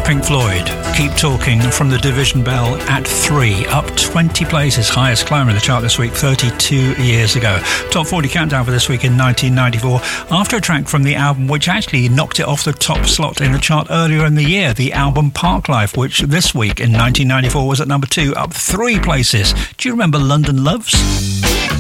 Pink Floyd, Keep Talking from the Division Bell at 3, up 20 places, highest climber in the chart this week, 32 years ago. Top 40 countdown for this week in 1994, after a track from the album which actually knocked it off the top slot in the chart earlier in the year, the album Parklife, which this week in 1994 was at number 2, up 3 places. Do you remember London Loves?